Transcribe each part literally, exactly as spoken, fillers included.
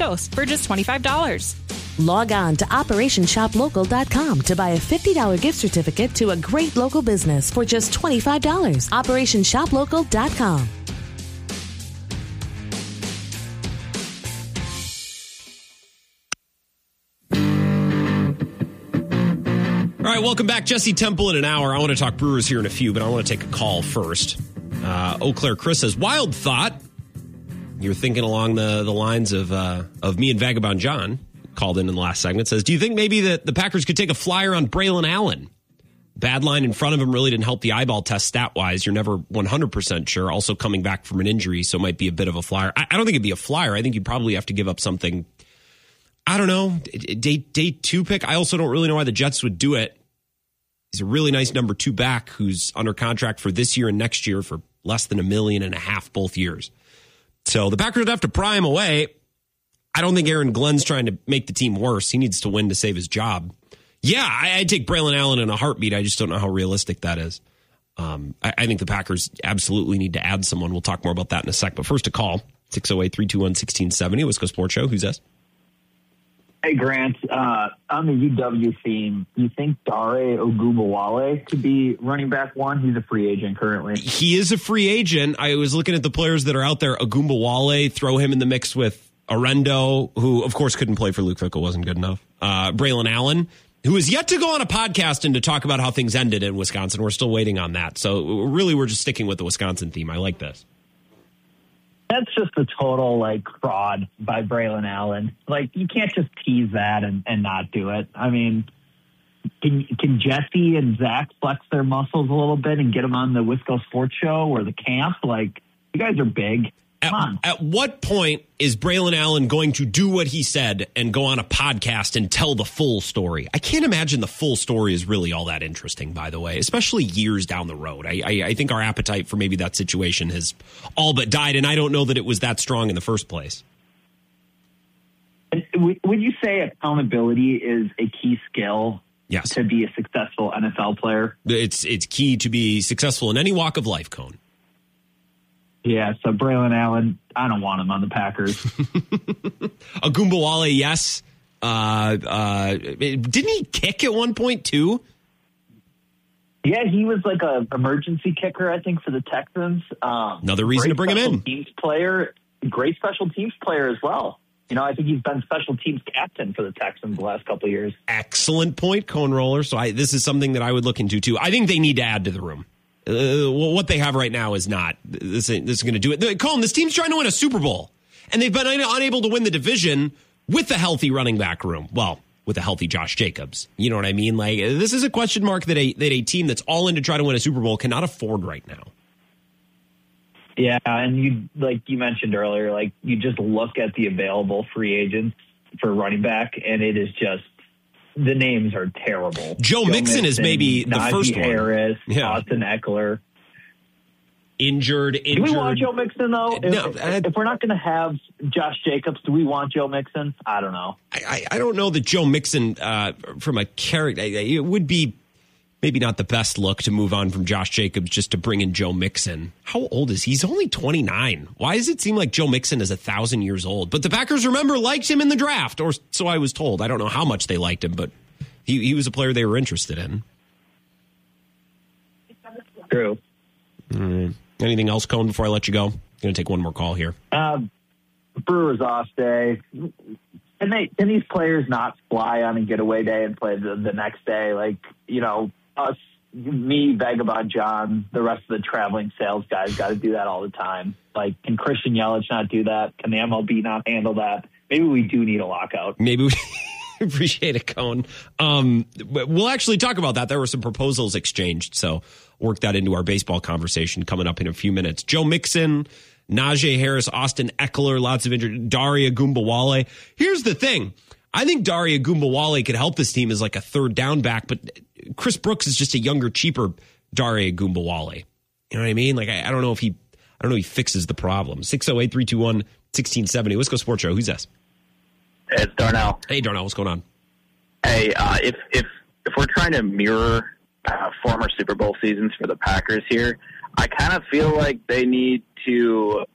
Ghost for just twenty-five dollars. Log on to operation shop local dot com to buy a fifty dollars gift certificate to a great local business for just twenty-five dollars. operation shop local dot com. All right, welcome back. Jesse Temple in an hour. I want to talk Brewers here in a few, but I want to take a call first. Uh, Eau Claire Chris says, wild thought. You're thinking along the, the lines of uh, of me and Vagabond John, called in in the last segment, says, do you think maybe that the Packers could take a flyer on Braylon Allen? Bad line in front of him really didn't help the eyeball test stat-wise. You're never one hundred percent sure. Also coming back from an injury, so it might be a bit of a flyer. I, I don't think it'd be a flyer. I think you'd probably have to give up something. I don't know, day, day two pick. I also don't really know why the Jets would do it. He's a really nice number two back who's under contract for this year and next year for less than a million and a half both years. So the Packers would have to pry him away. I don't think Aaron Glenn's trying to make the team worse. He needs to win to save his job. Yeah, I, I'd take Braylon Allen in a heartbeat. I just don't know how realistic that is. Um, I, I think the Packers absolutely need to add someone. We'll talk more about that in a sec. But first, a call, six oh eight, three two one, one six seven oh, Wisco Sports Show. Who's this? Hey, Grant, uh, on the U W theme, you think Dare Ogunbowale could be running back one? He's a free agent currently. He is a free agent. I was looking at the players that are out there. Ogunbowale, throw him in the mix with Arendo, who, of course, couldn't play for Luke Fickell, wasn't good enough. Uh, Braylon Allen, who is yet to go on a podcast and to talk about how things ended in Wisconsin. We're still waiting on that. So, really, we're just sticking with the Wisconsin theme. I like this. That's just a total, like, fraud by Braylon Allen. Like, you can't just tease that and, and not do it. I mean, can, can Jesse and Zach flex their muscles a little bit and get them on the Wisco Sports Show or the camp? Like, you guys are big. Come on. At, at what point is Braylon Allen going to do what he said and go on a podcast and tell the full story? I can't imagine the full story is really all that interesting, by the way, especially years down the road. I, I, I think our appetite for maybe that situation has all but died, and I don't know that it was that strong in the first place. Would you say accountability is a key skill yes. to be a successful N F L player? It's, it's key to be successful in any walk of life, Cone. Yeah, so Braylon Allen, I don't want him on the Packers. Ogunbowale, yes. Uh, uh, didn't he kick at one point, too? Yeah, he was like a emergency kicker, I think, for the Texans. Um, Another reason to bring him in. Teams player, great special teams player as well. You know, I think he's been special teams captain for the Texans the last couple of years. Excellent point, Cone Roller. So I, this is something that I would look into, too. I think they need to add to the room. Uh, well, what they have right now is not. This, this is going to do it. Colin, this team's trying to win a Super Bowl, and they've been unable to win the division with a healthy running back room. Well, with a healthy Josh Jacobs. You know what I mean? Like, this is a question mark that a, that a team that's all in to try to win a Super Bowl cannot afford right now. Yeah, and you like you mentioned earlier, like you just look at the available free agents for running back, and it is just the names are terrible. Joe, Joe Mixon, Mixon is maybe the Najee first one. Harris, yeah. Austin Eckler. Injured, injured. Do we want Joe Mixon, though? No, if, I, if we're not going to have Josh Jacobs, do we want Joe Mixon? I don't know. I, I don't know that Joe Mixon, uh, from a character, it would be maybe not the best look to move on from Josh Jacobs just to bring in Joe Mixon. How old is he? He's only twenty-nine. Why does it seem like Joe Mixon is a thousand years old? But the Packers, remember, liked him in the draft, or so I was told. I don't know how much they liked him, but he, he was a player they were interested in. True. Mm. Anything else, Cone, before I let you go? I'm going to take one more call here. Uh, Brewers off day. Can they? Can these players not fly on a getaway day and play the, the next day? Like, you know, us, me, Vagabond John, the rest of the traveling sales guys got to do that all the time. Like, can Christian Yelich not do that? Can the M L B not handle that? Maybe we do need a lockout. Maybe we appreciate it, Cone. Um, we'll actually talk about that. There were some proposals exchanged, so work that into our baseball conversation coming up in a few minutes. Joe Mixon, Najee Harris, Austin Eckler, lots of injured. Dare Ogunbowale. Here's the thing. I think Dare Ogunbowale could help this team as like a third down back, but Chris Brooks is just a younger, cheaper Dare Ogunbowale. You know what I mean? Like, I, I don't know if he, I don't know if he fixes the problem. six oh eight, three two one, one six seven oh. Let's go Sports Show. Who's this? It's Darnell. Hey, Darnell, what's going on? Hey, uh, if if if we're trying to mirror uh, former Super Bowl seasons for the Packers here, I kind of feel like they need to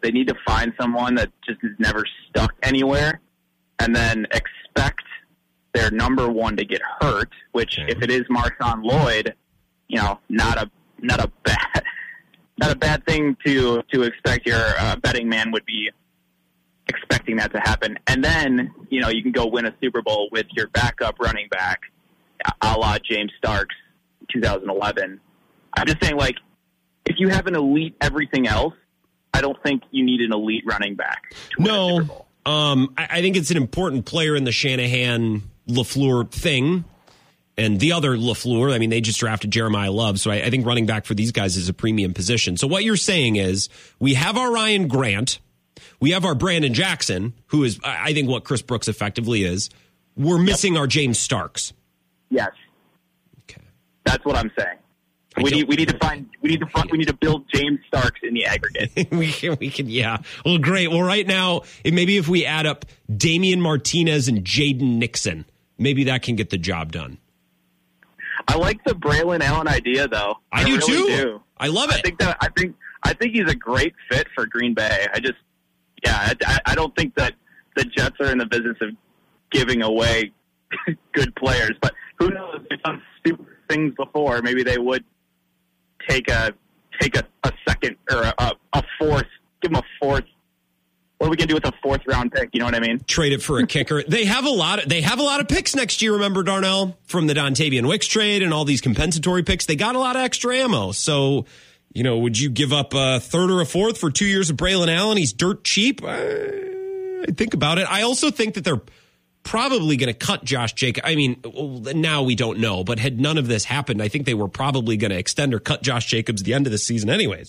They need to find someone that just is never stuck anywhere, and then expect their number one to get hurt. Which, okay. if it is Marshawn Lloyd, you know, not a not a bad not a bad thing to to expect. Your uh, betting man would be expecting that to happen, and then you know you can go win a Super Bowl with your backup running back, a la James Starks, two thousand eleven. I'm just saying, like, if you have an elite everything else, I don't think you need an elite running back to win no, a Super Bowl. Um, I, I think it's an important player in the Shanahan LaFleur thing. And the other LaFleur, I mean, they just drafted Jeremiah Love. So I, I think running back for these guys is a premium position. So what you're saying is we have our Ryan Grant. We have our Brandon Jackson, who is, I think, what Chris Brooks effectively is. We're missing yep. our James Starks. Yes. Okay. That's what I'm saying. We need we need to find we need to find, we need to build James Starks in the aggregate. we can we can yeah. Well, great. Well, right now, maybe if we add up Damian Martinez and Jaden Nixon, maybe that can get the job done. I like the Braylon Allen idea, though. I, I do really too. Do. I love it. I think that I think I think he's a great fit for Green Bay. I just yeah, I, I don't think that the Jets are in the business of giving away good players, but who knows? They've done stupid things before. Maybe they would. Take a take a, a second or a, a fourth. Give them a fourth. What are we gonna do with a fourth round pick? You know what I mean? Trade it for a kicker. They have a lot. Of, they have a lot of picks next year. Remember, Darnell, from the Dontavian Wicks trade and all these compensatory picks. They got a lot of extra ammo. So, you know, would you give up a third or a fourth for two years of Braylon Allen? He's dirt cheap. I think about it. I also think that they're probably going to cut Josh Jacobs. I mean, now we don't know, but had none of this happened, I think they were probably going to extend or cut Josh Jacobs at the end of the season anyways.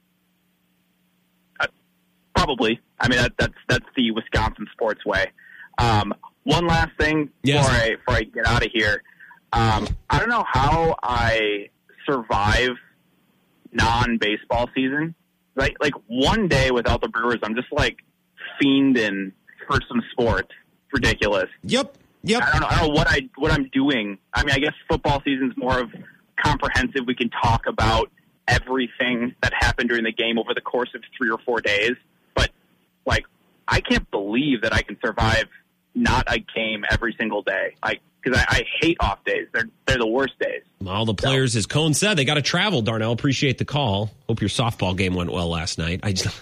Uh, probably. I mean, that, that's that's the Wisconsin sports way. Um, one last thing yes. before, I, before I get out of here. Um, I don't know how I survive non-baseball season. Right? Like, one day without the Brewers, I'm just, like, fiending for some sports. Ridiculous. Yep. Yep. I don't know. I don't know what I what I'm doing. I mean, I guess football season's more of comprehensive. We can talk about everything that happened during the game over the course of three or four days. But like, I can't believe that I can survive not a game every single day. Like, because I, I hate off days. They're they're the worst days. Well, the players, so. As Cone said, they got to travel. Darnell, appreciate the call. Hope your softball game went well last night. I just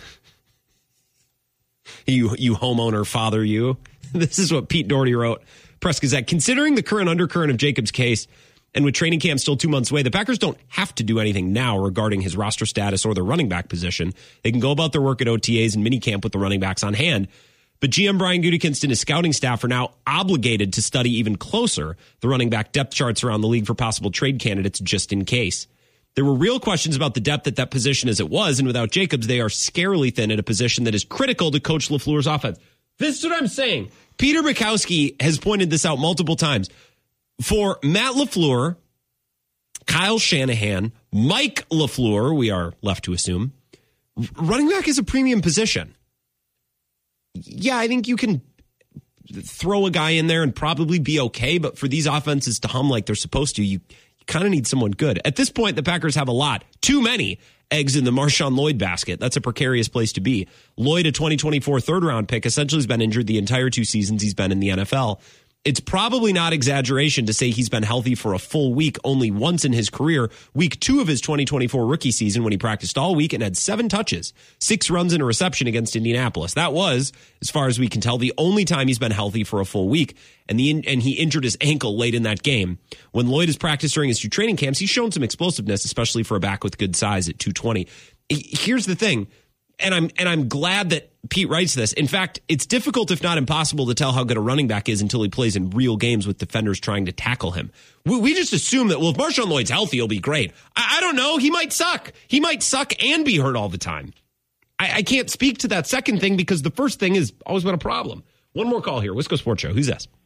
you you homeowner father you. This is what Pete Doherty wrote. Press Gazette. Considering the current undercurrent of Jacobs' case, and with training camp still two months away, the Packers don't have to do anything now regarding his roster status or their running back position. They can go about their work at O T As and minicamp with the running backs on hand. But G M Brian Gutekunst and his scouting staff are now obligated to study even closer the running back depth charts around the league for possible trade candidates just in case. There were real questions about the depth at that position as it was, and without Jacobs, they are scarily thin at a position that is critical to Coach LaFleur's offense. This is what I'm saying. Peter Bukowski has pointed this out multiple times. For Matt LaFleur, Kyle Shanahan, Mike LaFleur, we are left to assume, running back is a premium position. Yeah, I think you can throw a guy in there and probably be okay, but for these offenses to hum like they're supposed to, you, you kind of need someone good. At this point, the Packers have a lot, too many eggs in the Marshawn Lloyd basket. That's a precarious place to be. Lloyd, a twenty twenty-four third-round pick, essentially has been injured the entire two seasons he's been in the N F L. It's probably not exaggeration to say he's been healthy for a full week only once in his career. Week two of his twenty twenty-four rookie season when he practiced all week and had seven touches, six runs and a reception against Indianapolis. That was, as far as we can tell, the only time he's been healthy for a full week. And the and he injured his ankle late in that game. When Lloyd has practiced during his two training camps, he's shown some explosiveness, especially for a back with good size at two twenty. Here's the thing. And I'm and I'm glad that Pete writes this. In fact, it's difficult, if not impossible, to tell how good a running back is until he plays in real games with defenders trying to tackle him. We, we just assume that, well, if Marshawn Lloyd's healthy, he'll be great. I, I don't know. He might suck. He might suck and be hurt all the time. I, I can't speak to that second thing because the first thing has always been a problem. One more call here. Wisco Sports Show. Who's this?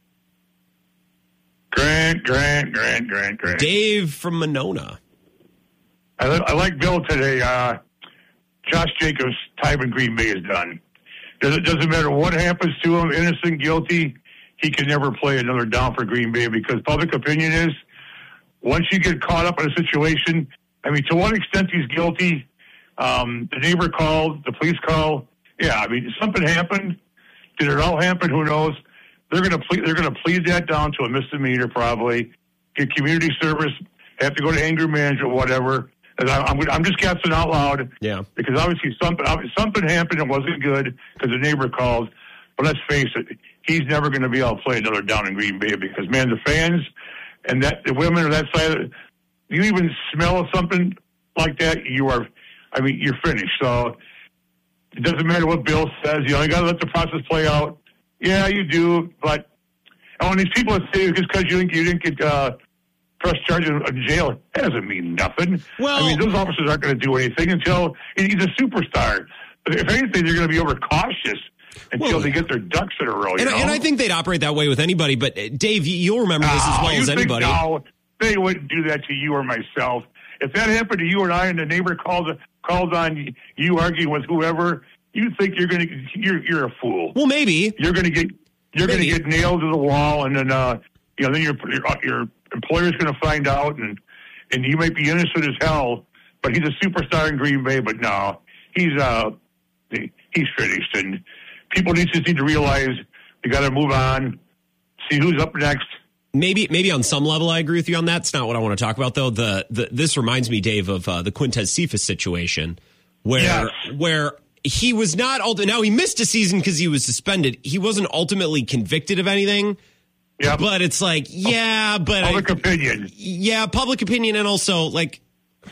Grant, Grant, Grant, Grant, Grant. Dave from Monona. I, I like Bill today. Uh, Josh Jacobs' time in Green Bay is done. Doesn't doesn't matter what happens to him, innocent, guilty, he can never play another down for Green Bay because public opinion is once you get caught up in a situation, I mean, to what extent he's guilty, Um, the neighbor called, the police called. Yeah, I mean, something happened. Did it all happen? Who knows? They're going to ple- they're going to plead that down to a misdemeanor, probably. Get community service. Have to go to anger management, whatever. And I, I'm I'm just guessing out loud. Yeah. Because obviously something something happened. It wasn't good because the neighbor called. But let's face it, he's never going to be able to play another down in Green Bay because, man, the fans and that the women on that side, of it, you even smell something like that, you are, I mean, you're finished. So it doesn't matter what Bill says. You know, you got to let the process play out. Yeah, you do. But oh, and these people that say just because you didn't, you didn't get uh, press charges in jail, that doesn't mean nothing. Well, I mean, those officers aren't going to do anything until he's a superstar. But if anything, they're going to be overcautious until well, they get their ducks in a row. You and, know? and I think they'd operate that way with anybody. But uh, Dave, you'll remember this oh, as well you as think, anybody. No, they wouldn't do that to you or myself. If that happened to you and I, and the neighbor calls calls on you arguing with whoever, you think you're going to you're you're a fool. Well, maybe you're going to get you're going to get nailed to the wall, and then uh, you know then your your, your employer's going to find out, and and you might be innocent as hell. But he's a superstar in Green Bay. But no, he's uh he's finished, and people need to need to realize they got to move on, see who's up next. Maybe, maybe on some level, I agree with you on that. It's not what I want to talk about, though. The, the this reminds me, Dave, of uh, the Quintez Cephas situation, where yes. where he was not. Ulti- now he missed a season because he was suspended. He wasn't ultimately convicted of anything. Yeah, but it's like, yeah, but public I, opinion. Yeah, public opinion, and also like.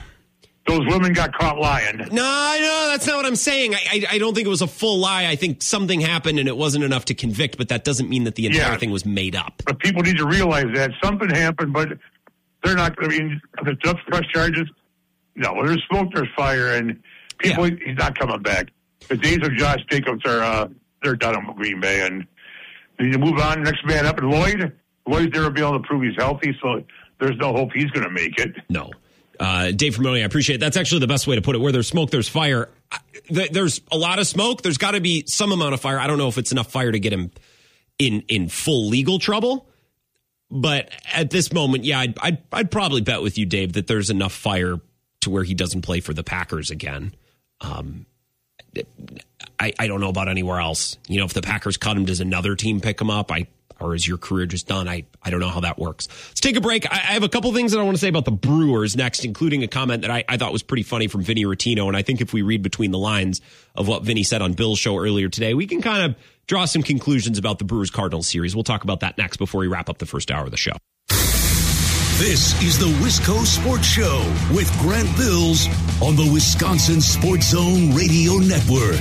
Those women got caught lying. No, no, that's not what I'm saying. I, I, I don't think it was a full lie. I think something happened and it wasn't enough to convict, but that doesn't mean that the entire yeah. thing was made up. But people need to realize that something happened, but they're not going to be the tough press charges. No, when there's smoke, there's fire, and people, yeah. he's not coming back. The days of Josh Jacobs are uh, they're done in Green Bay, and they need to move on. Next man up, and Lloyd. Lloyd's never been able to prove he's healthy, so there's no hope he's going to make it. No. Uh, Dave from Mooney, I appreciate it. That's actually the best way to put it. Where there's smoke, there's fire. There's a lot of smoke. There's got to be some amount of fire. I don't know if it's enough fire to get him in in full legal trouble. But at this moment, yeah, I'd, I'd, I'd probably bet with you, Dave, that there's enough fire to where he doesn't play for the Packers again. Um, I, I don't know about anywhere else. You know, if the Packers cut him, does another team pick him up? I Or is your career just done? I, I don't know how that works. Let's take a break. I, I have a couple things that I want to say about the Brewers next, including a comment that I, I thought was pretty funny from Vinny Rottino. And I think if we read between the lines of what Vinny said on Bill's show earlier today, we can kind of draw some conclusions about the Brewers-Cardinals series. We'll talk about that next before we wrap up the first hour of the show. This is the Wisco Sports Show with Grant Bills on the Wisconsin Sports Zone Radio Network.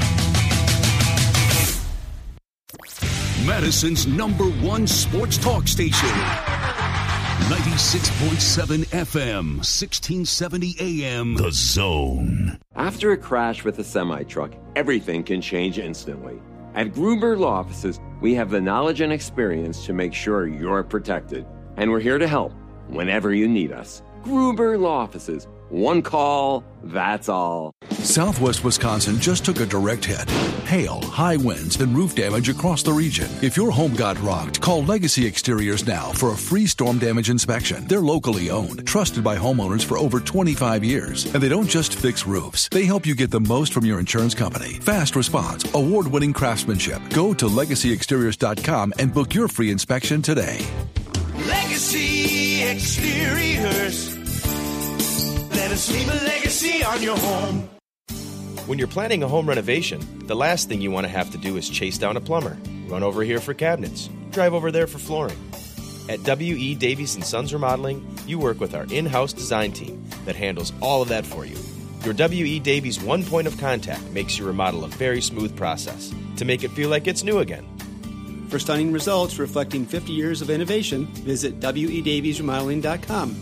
Madison's number one sports talk station. ninety-six point seven F M, sixteen seventy A M, The Zone. After a crash with a semi-truck, everything can change instantly. At Gruber Law Offices, we have the knowledge and experience to make sure you're protected. And we're here to help whenever you need us. Gruber Law Offices. One call, that's all. Southwest Wisconsin just took a direct hit. Hail, high winds, and roof damage across the region. If your home got rocked, call Legacy Exteriors now for a free storm damage inspection. They're locally owned, trusted by homeowners for over twenty-five years. And they don't just fix roofs. They help you get the most from your insurance company. Fast response, award-winning craftsmanship. Go to legacy exteriors dot com and book your free inspection today. Legacy Exteriors. Let us leave a legacy on your home. When you're planning a home renovation, the last thing you want to have to do is chase down a plumber, run over here for cabinets, drive over there for flooring. At W E. Davies and Sons Remodeling, you work with our in-house design team that handles all of that for you. Your W E. Davies one point of contact makes your remodel a very smooth process to make it feel like it's new again. For stunning results reflecting fifty years of innovation, visit W E Davies Remodeling dot com.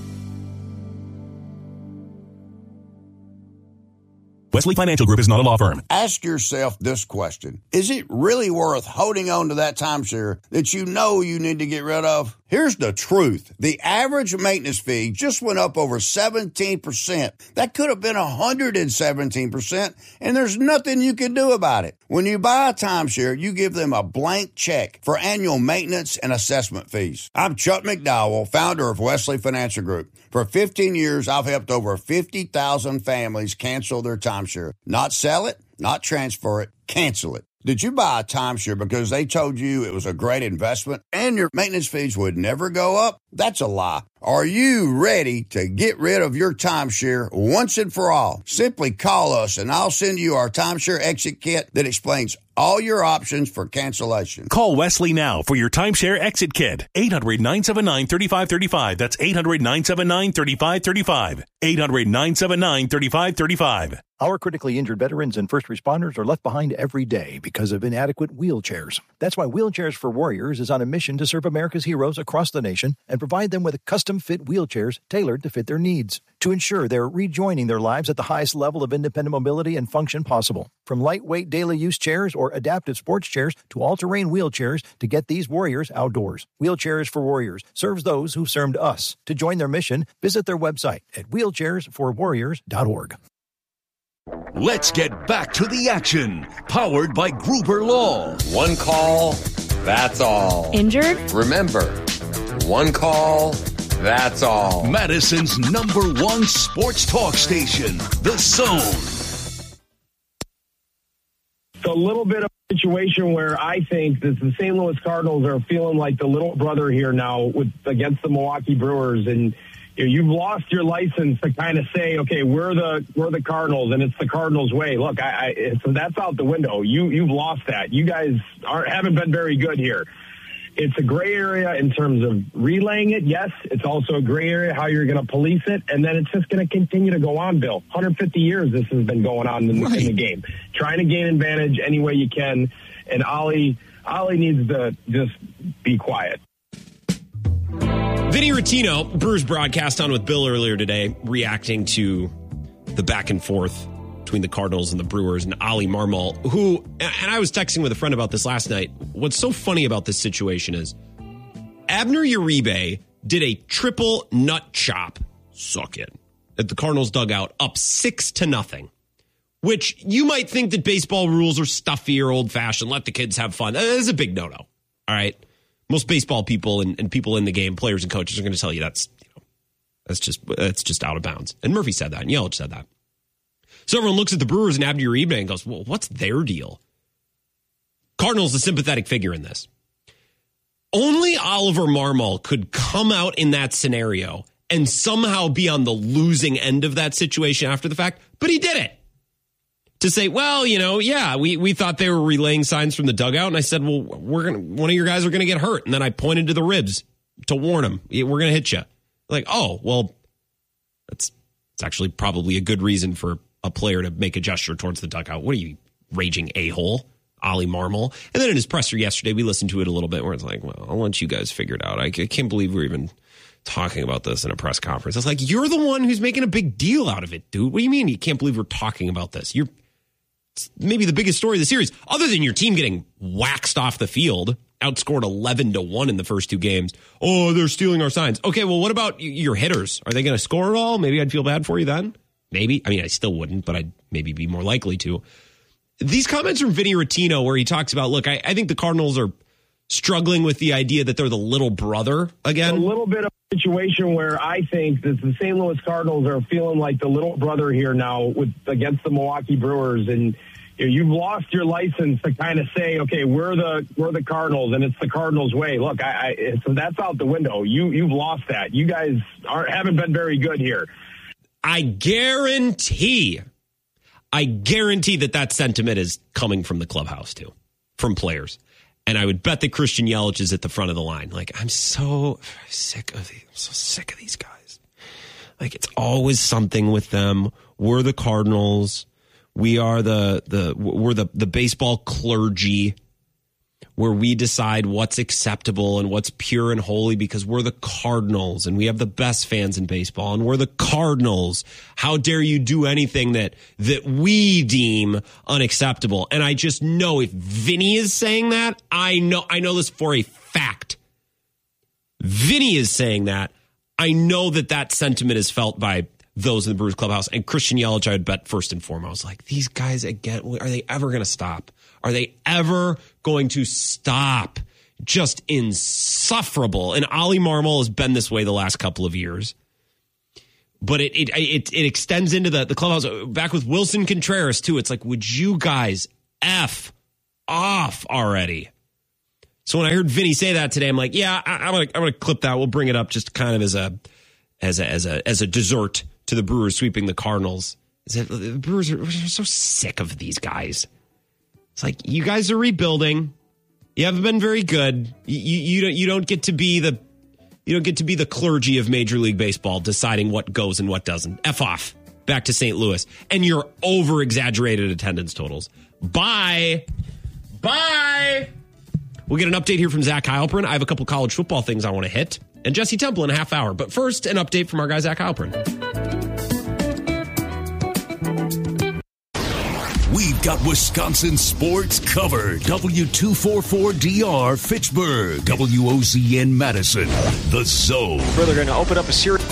Wesley Financial Group is not a law firm. Ask yourself this question. Is it really worth holding on to that timeshare that you know you need to get rid of? Here's the truth. The average maintenance fee just went up over seventeen percent. That could have been one hundred seventeen percent, and there's nothing you can do about it. When you buy a timeshare, you give them a blank check for annual maintenance and assessment fees. I'm Chuck McDowell, founder of Wesley Financial Group. For fifteen years, I've helped over fifty thousand families cancel their timeshare. Not sell it, not transfer it, cancel it. Did you buy a timeshare because they told you it was a great investment and your maintenance fees would never go up? That's a lie. Are you ready to get rid of your timeshare once and for all? Simply call us and I'll send you our timeshare exit kit that explains all your options for cancellation. Call Wesley now for your timeshare exit kit. eight hundred, nine seven nine, three five three five. That's eight hundred, nine seven nine, three five three five. eight hundred, nine seven nine, three five three five. Our critically injured veterans and first responders are left behind every day because of inadequate wheelchairs. That's why Wheelchairs for Warriors is on a mission to serve America's heroes across the nation and provide them with custom-fit wheelchairs tailored to fit their needs to ensure they're rejoining their lives at the highest level of independent mobility and function possible. From lightweight daily use chairs or adaptive sports chairs to all-terrain wheelchairs to get these warriors outdoors. Wheelchairs for Warriors serves those who served us. To join their mission, visit their website at wheelchairs for warriors dot org. Let's get back to the action. Powered by Gruber Law. One call, that's all. Injured? Remember, one call, that's all. Madison's number one sports talk station, The Zone. It's a little bit of a situation where I think that the Saint Louis Cardinals are feeling like the little brother here now with against the Milwaukee Brewers, and you know, you've lost your license to kind of say, okay, we're the we're the Cardinals, and it's the Cardinals' way. Look, I, I so that's out the window. You you've lost that. You guys aren't haven't been very good here. It's a gray area in terms of relaying it. Yes, it's also a gray area how you're going to police it, and then it's just going to continue to go on, Bill. one hundred fifty years this has been going on in, right. in the game. Trying to gain advantage any way you can, and Ollie, Ollie needs to just be quiet. Vinny Rottino, Brewers broadcast on with Bill earlier today, reacting to the back and forth between the Cardinals and the Brewers, and Ollie Marmol, who, and I was texting with a friend about this last night. What's so funny about this situation is Abner Uribe did a triple nut chop, suck it, at the Cardinals dugout, up six to nothing, which you might think that baseball rules are stuffy or old fashioned. Let the kids have fun. That is a big no-no. All right. Most baseball people and, and people in the game, players and coaches, are going to tell you that's, you know, that's just that's just out of bounds. And Murphy said that, and Yelich said that. So everyone looks at the Brewers and Abner Uribe and goes, well, what's their deal? Cardinals, a sympathetic figure in this. Only Oliver Marmol could come out in that scenario and somehow be on the losing end of that situation after the fact, but he did it. To say, well, you know, yeah, we, we thought they were relaying signs from the dugout, and I said, well, we're gonna one of your guys are gonna get hurt, and then I pointed to the ribs to warn him, we're gonna hit you. Like, oh, well, that's it's actually probably a good reason for a player to make a gesture towards the dugout. What are you, raging a-hole, Ollie Marmol? And then in his presser yesterday, we listened to it a little bit, where it's like, well, I'll let you guys figure it out. I, I can't believe we're even talking about this in a press conference. It's like, you're the one who's making a big deal out of it, dude. What do you mean you can't believe we're talking about this? You're maybe the biggest story of the series, other than your team getting waxed off the field, outscored eleven to one in the first two games. Oh, they're stealing our signs. Okay, well, what about your hitters? Are they going to score at all? Maybe I'd feel bad for you then. Maybe. I mean, I still wouldn't, but I'd maybe be more likely to. These comments from Vinny Rottino, where he talks about, look, I, I think the Cardinals are struggling with the idea that they're the little brother again. A little bit of a situation where I think that the Saint Louis Cardinals are feeling like the little brother here now with against the Milwaukee Brewers, and you know, you've lost your license to kind of say, okay, we're the we're the Cardinals, and it's the Cardinals' way. Look, I, I so that's out the window. You you've lost that. You guys aren't haven't been very good here. I guarantee, I guarantee that that sentiment is coming from the clubhouse too, from players. And I would bet that Christian Yelich is at the front of the line. Like, I'm so sick of these. I'm so sick of these guys. Like, it's always something with them. We're the Cardinals. We are the the we're the the baseball clergy, where we decide what's acceptable and what's pure and holy because we're the Cardinals and we have the best fans in baseball and we're the Cardinals. How dare you do anything that that we deem unacceptable? And I just know if Vinny is saying that, I know I know this for a fact. Vinny is saying that. I know that that sentiment is felt by those in the Brewers clubhouse, and Christian Yelich, I would bet first and foremost, like, these guys again, are they ever going to stop? Are they ever going to stop? Just insufferable. And Ollie Marmol has been this way the last couple of years. But it it it, it extends into the, the clubhouse. Back with Wilson Contreras, too. It's like, would you guys F off already? So when I heard Vinny say that today, I'm like, yeah, I, I'm going to I'm gonna clip that. We'll bring it up just kind of as a as a, as a, as a dessert to the Brewers sweeping the Cardinals. Is that the Brewers are, are so sick of these guys. It's like, you guys are rebuilding. You haven't been very good. You, you, you don't you don't get to be the you don't get to be the clergy of Major League Baseball deciding what goes and what doesn't. F off. Back to Saint Louis. And your over exaggerated attendance totals. Bye. Bye. We'll get an update here from Zach Heilprin. I have a couple college football things I want to hit. And Jesse Temple in a half hour. But first, an update from our guy, Zach Heilprin. We've got Wisconsin sports covered. W two forty-four D R Fitchburg. W O Z N Madison. The Zone. Where they're going to open up a series.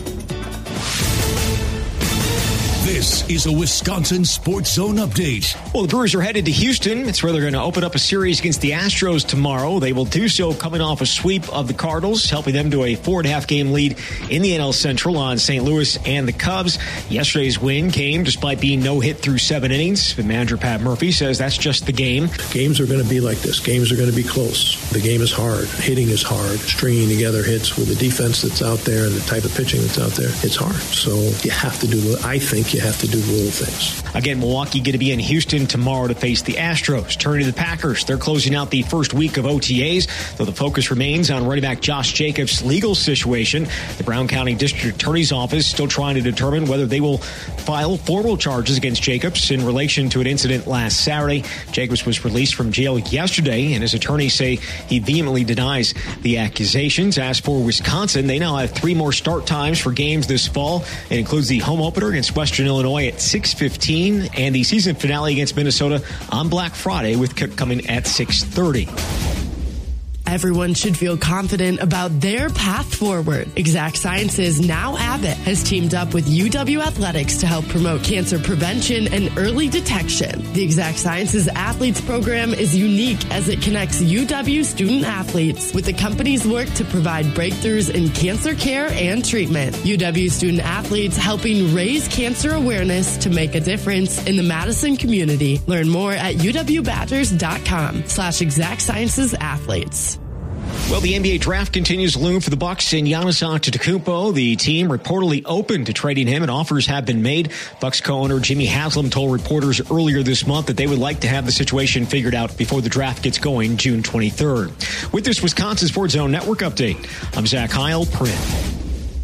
This is a Wisconsin Sports Zone update. Well, the Brewers are headed to Houston. It's where they're going to open up a series against the Astros tomorrow. They will do so coming off a sweep of the Cardinals, helping them to a four and a half game lead in the N L Central on Saint Louis and the Cubs. Yesterday's win came despite being no hit through seven innings. But manager Pat Murphy says that's just the game. Games are going to be like this. Games are going to be close. The game is hard. Hitting is hard. Stringing together hits with the defense that's out there and the type of pitching that's out there, it's hard. So you have to do, I think you have to do little things. Again, Milwaukee going to be in Houston tomorrow to face the Astros. Turning to the Packers, they're closing out the first week of O T As, though the focus remains on running back Josh Jacobs' legal situation. The Brown County District Attorney's Office still trying to determine whether they will file formal charges against Jacobs in relation to an incident last Saturday. Jacobs was released from jail yesterday, and his attorneys say he vehemently denies the accusations. As for Wisconsin, they now have three more start times for games this fall. It includes the home opener against Western Illinois at six fifteen and the season finale against Minnesota on Black Friday with kick coming at six thirty. Everyone should feel confident about their path forward. Exact Sciences, now Abbott, has teamed up with U W Athletics to help promote cancer prevention and early detection. The Exact Sciences Athletes Program is unique as it connects U W student athletes with the company's work to provide breakthroughs in cancer care and treatment. U W student athletes helping raise cancer awareness to make a difference in the Madison community. Learn more at uwbadgers.com slash Exact Sciences Athletes. Well, the N B A draft continues to loom for the Bucks and Giannis Antetokounmpo. The team reportedly open to trading him, and offers have been made. Bucks co-owner Jimmy Haslam told reporters earlier this month that they would like to have the situation figured out before the draft gets going June twenty-third. With this Wisconsin Sports Zone Network update, I'm Zach Heilprin.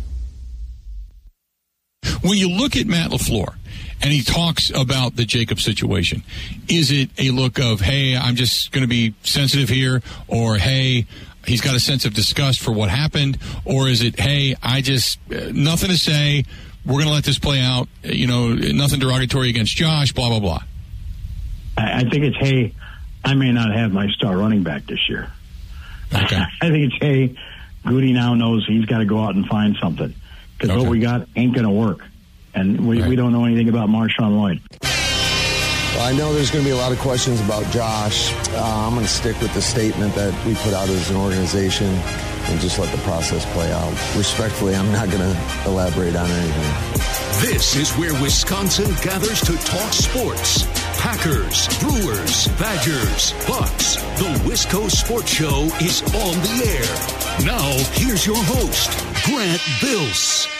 When you look at Matt LaFleur, and he talks about the Jacobs situation, is it a look of, hey, I'm just going to be sensitive here, or hey, he's got a sense of disgust for what happened, or is it, hey, I just, uh, nothing to say, we're going to let this play out, you know, nothing derogatory against Josh, blah, blah, blah? I, I think it's, hey, I may not have my star running back this year. Okay. I think it's, hey, Goody now knows he's got to go out and find something, because okay. what we got ain't going to work. And we, right. we don't know anything about Marshawn Lloyd. Well, I know there's going to be a lot of questions about Josh. Uh, I'm going to stick with the statement that we put out as an organization and just let the process play out. Respectfully, I'm not going to elaborate on anything. This is where Wisconsin gathers to talk sports. Packers, Brewers, Badgers, Bucks. The Wisco Sports Show is on the air. Now, here's your host, Grant Bills.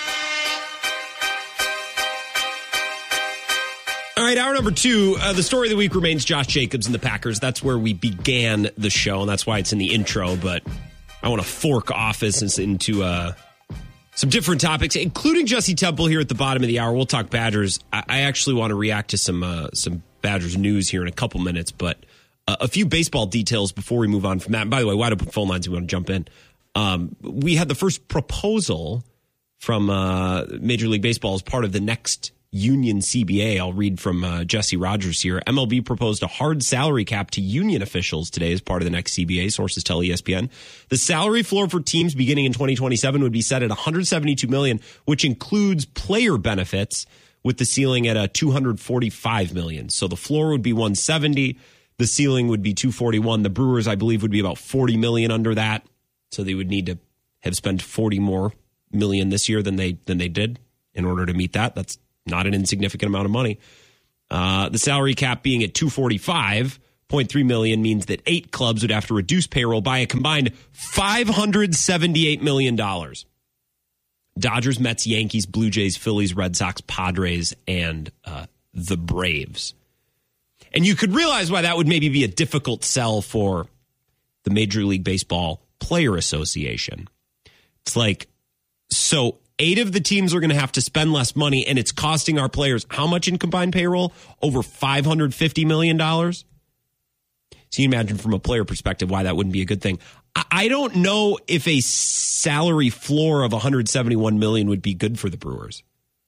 All right, hour number two, uh, the story of the week remains Josh Jacobs and the Packers. That's where we began the show, and that's why it's in the intro. But I want to fork off this into uh, some different topics, including Jesse Temple here at the bottom of the hour. We'll talk Badgers. I, I actually want to react to some uh, some Badgers news here in a couple minutes, but uh, a few baseball details before we move on from that. And by the way, wide open phone lines, we want to jump in. Um, we had the first proposal from uh, Major League Baseball as part of the next union C B A. I'll read from uh, Jesse Rogers here. M L B proposed a hard salary cap to union officials today as part of the next C B A, sources tell E S P N. The salary floor for teams beginning in twenty twenty-seven would be set at one hundred seventy-two million dollars, which includes player benefits, with the ceiling at a two hundred forty-five million dollars. So the floor would be one hundred seventy, the ceiling would be two hundred forty-one. The Brewers, I believe, would be about forty million dollars under that. So they would need to have spent forty more million this year than they than they did in order to meet that. That's not an insignificant amount of money. Uh, the salary cap being at two hundred forty-five point three million dollars means that eight clubs would have to reduce payroll by a combined five hundred seventy-eight million dollars. Dodgers, Mets, Yankees, Blue Jays, Phillies, Red Sox, Padres, and uh, the Braves. And you could realize why that would maybe be a difficult sell for the Major League Baseball Player Association. It's like, so eight of the teams are going to have to spend less money, and it's costing our players how much in combined payroll? Over five hundred fifty million dollars? So you can imagine from a player perspective why that wouldn't be a good thing. I don't know if a salary floor of one hundred seventy-one million dollars would be good for the Brewers.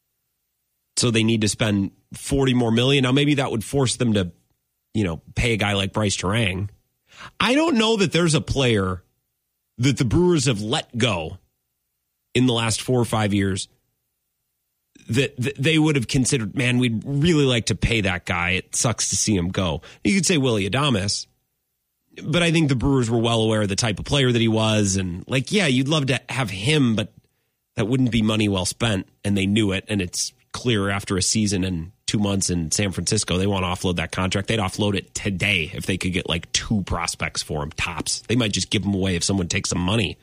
So they need to spend forty more million. Now maybe that would force them to, you know, pay a guy like Bryce Terang. I don't know that there's a player that the Brewers have let go in the last four or five years that, that they would have considered, man, we'd really like to pay that guy. It sucks to see him go. You could say Willy Adames, but I think the Brewers were well aware of the type of player that he was. And like, yeah, you'd love to have him, but that wouldn't be money well spent. And they knew it. And it's clear after a season and two months in San Francisco, they want to offload that contract. They'd offload it today if they could get like two prospects for him, tops. They might just give him away if someone takes some money.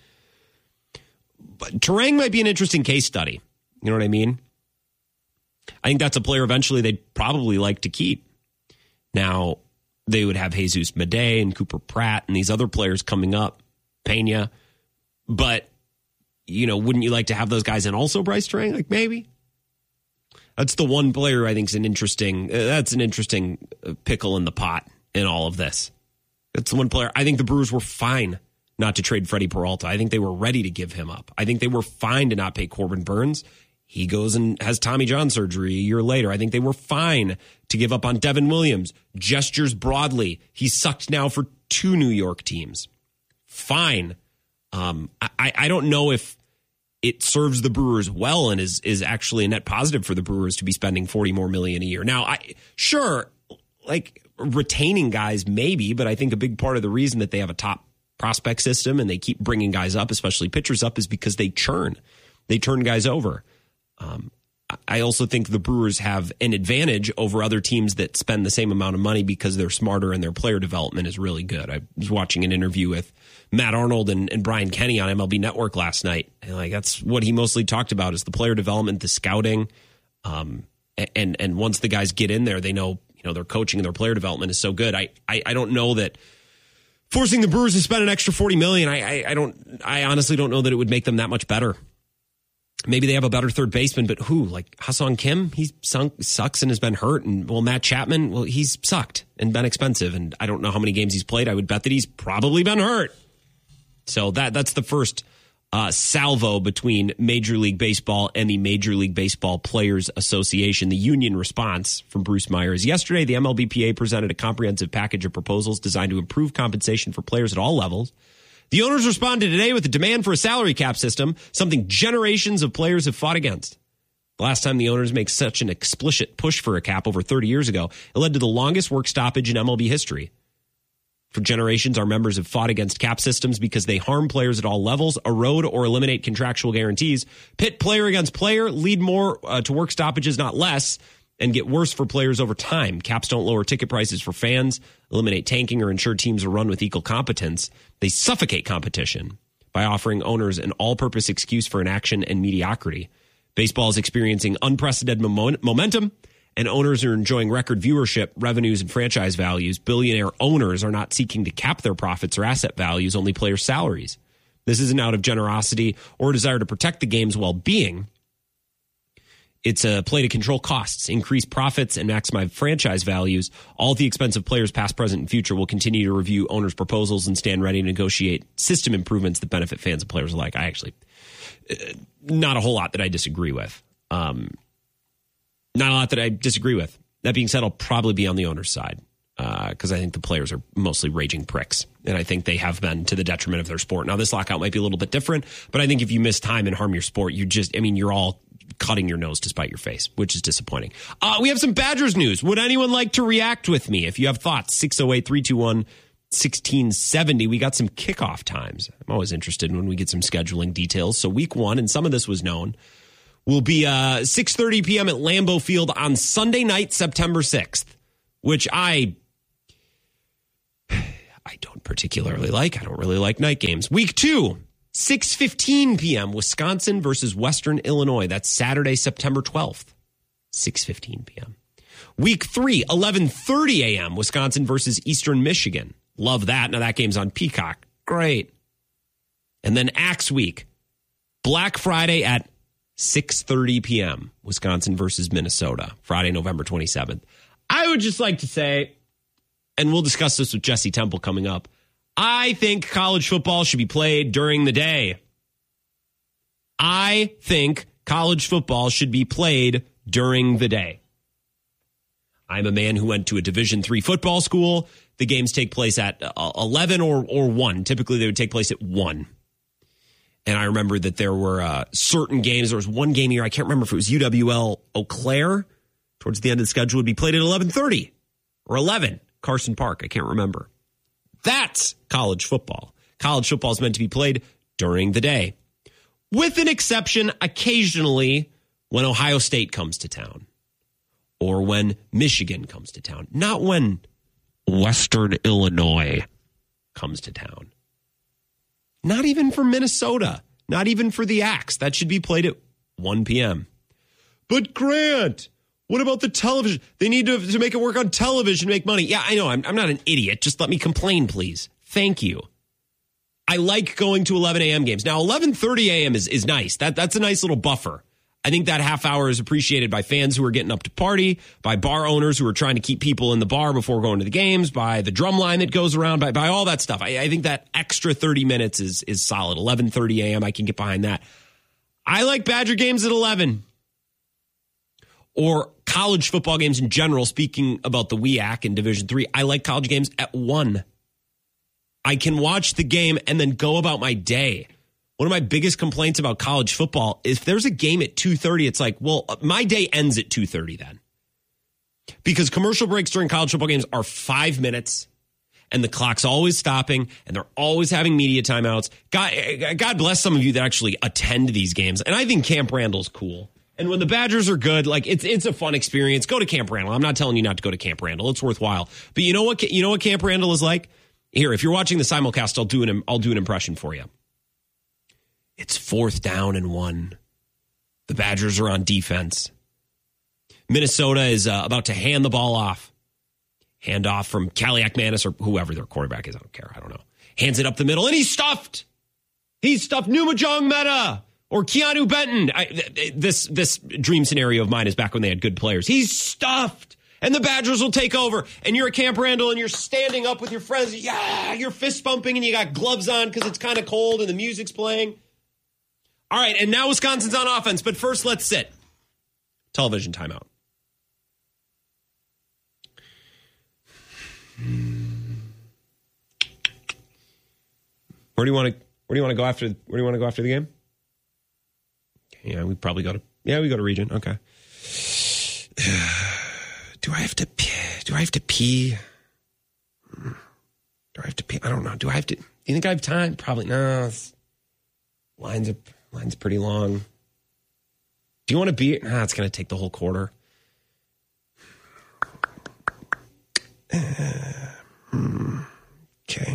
But Terang might be an interesting case study. You know what I mean? I think that's a player eventually they'd probably like to keep. Now, they would have Jesus Madej and Cooper Pratt and these other players coming up, Pena. But, you know, wouldn't you like to have those guys and also Bryce Terang? Like, maybe. That's the one player I think is an interesting, uh, that's an interesting pickle in the pot in all of this. That's the one player. I think the Brewers were fine not to trade Freddie Peralta. I think they were ready to give him up. I think they were fine to not pay Corbin Burns. He goes and has Tommy John surgery a year later. I think they were fine to give up on Devin Williams. Gestures broadly. He's sucked now for two New York teams. Fine. Um, I, I don't know if it serves the Brewers well and is is actually a net positive for the Brewers to be spending forty more million a year. Now, I sure, like retaining guys maybe, but I think a big part of the reason that they have a top prospect system and they keep bringing guys up, especially pitchers up, is because they churn. They turn guys over. Um, I also think the Brewers have an advantage over other teams that spend the same amount of money because they're smarter and their player development is really good. I was watching an interview with Matt Arnold and, and Brian Kenny on M L B Network last night. And like that's what he mostly talked about is the player development, the scouting. Um, and, and once the guys get in there, they know, you know, their coaching and their player development is so good. I, I, I don't know that forcing the Brewers to spend an extra forty million dollars, I, I, I don't, I honestly don't know that it would make them that much better. Maybe they have a better third baseman, but who? Like Ha-Seong Kim? He sunk, sucks and has been hurt. And well, Matt Chapman, well, he's sucked and been expensive. And I don't know how many games he's played. I would bet that he's probably been hurt. So that that's the first uh, salvo between Major League Baseball and the Major League Baseball Players Association. The union response from Bruce Myers. Yesterday, the M L B P A presented a comprehensive package of proposals designed to improve compensation for players at all levels. The owners responded today with a demand for a salary cap system, something generations of players have fought against. The last time the owners made such an explicit push for a cap over thirty years ago, it led to the longest work stoppage in M L B history. For generations, our members have fought against cap systems because they harm players at all levels, erode or eliminate contractual guarantees, pit player against player, lead more uh, to work stoppages, not less, and get worse for players over time. Caps don't lower ticket prices for fans, eliminate tanking, or ensure teams are run with equal competence. They suffocate competition by offering owners an all-purpose excuse for inaction and mediocrity. Baseball is experiencing unprecedented momentum, and owners are enjoying record viewership, revenues, and franchise values. Billionaire owners are not seeking to cap their profits or asset values, only player salaries. This isn't out of generosity or desire to protect the game's well-being. It's a play to control costs, increase profits, and maximize franchise values. All the expensive players, past, present, and future, will continue to review owners' proposals and stand ready to negotiate system improvements that benefit fans and players alike. I actually, not a whole lot that I disagree with. Um, Not a lot that I disagree with. That being said, I'll probably be on the owner's side because uh, I think the players are mostly raging pricks, and I think they have been to the detriment of their sport. Now, this lockout might be a little bit different, but I think if you miss time and harm your sport, you just, I mean, you're all cutting your nose to spite your face, which is disappointing. Uh, we have some Badgers news. Would anyone like to react with me? If you have thoughts, six oh eight, three two one, one six seven oh. We got some kickoff times. I'm always interested when we get some scheduling details. So week one, and some of this was known, will be uh, six thirty p.m. at Lambeau Field on Sunday night, September sixth, which I... I don't particularly like. I don't really like night games. Week two, six fifteen p.m., Wisconsin versus Western Illinois. That's Saturday, September twelfth, six fifteen p.m. Week three, eleven thirty a.m., Wisconsin versus Eastern Michigan. Love that. Now that game's on Peacock. Great. And then Axe Week, Black Friday at six thirty p.m., Wisconsin versus Minnesota, Friday, November twenty-seventh. I would just like to say, and we'll discuss this with Jesse Temple coming up, I think college football should be played during the day. I think college football should be played during the day. I'm a man who went to a Division three football school. The games take place at eleven or, or one. Typically, they would take place at one. And I remember that there were uh, certain games. There was one game here. I can't remember if it was U W L Eau Claire. Towards the end of the schedule would be played at eleven thirty or eleven. Carson Park. I can't remember. That's college football. College football is meant to be played during the day. With an exception, occasionally, when Ohio State comes to town. Or when Michigan comes to town. Not when Western Illinois comes to town. Not even for Minnesota. Not even for the Axe. That should be played at one p.m. But Grant, what about the television? They need to, to make it work on television to make money. Yeah, I know. I'm, I'm not an idiot. Just let me complain, please. Thank you. I like going to eleven a.m. games. Now, eleven thirty a.m. is, is nice. That That's a nice little buffer. I think that half hour is appreciated by fans who are getting up to party, by bar owners who are trying to keep people in the bar before going to the games, by the drum line that goes around, by, by all that stuff. I, I think that extra thirty minutes is, is solid. eleven thirty a.m., I can get behind that. I like Badger games at eleven. Or college football games in general, speaking about the W I A C in Division three, I like college games at one. I can watch the game and then go about my day. One of my biggest complaints about college football is if there's a game at two thirty, it's like, well, my day ends at two thirty then. Because commercial breaks during college football games are five minutes, and the clock's always stopping, and they're always having media timeouts. God, God bless some of you that actually attend these games, and I think Camp Randall's cool. And when the Badgers are good, like it's it's a fun experience. Go to Camp Randall. I'm not telling you not to go to Camp Randall. It's worthwhile. But you know what? You know what Camp Randall is like? Here, if you're watching the simulcast, I'll do an I'll do an impression for you. It's fourth down and one. The Badgers are on defense. Minnesota is uh, about to hand the ball off. Hand off from Kaliak Manis or whoever their quarterback is. I don't care. I don't know. Hands it up the middle, and he's stuffed. He's stuffed. Numajong Meta. Or Keanu Benton. I, this this dream scenario of mine is back when they had good players. He's stuffed, and the Badgers will take over. And you're at Camp Randall, and you're standing up with your friends. Yeah, you're fist bumping, and you got gloves on because it's kind of cold, and the music's playing. All right, and now Wisconsin's on offense. But first, let's sit. Television timeout. Where do you want to? Where do you want to go after? Where do you want to go after the game? Yeah, we probably go to, yeah, we go to Region. Okay. Do I have to pee? Do I have to pee? Do I have to pee? I don't know. Do I have to, do you think I have time? Probably no. Lines are, lines pretty long. Do you want to be, ah, it's going to take the whole quarter. Uh, hmm, okay.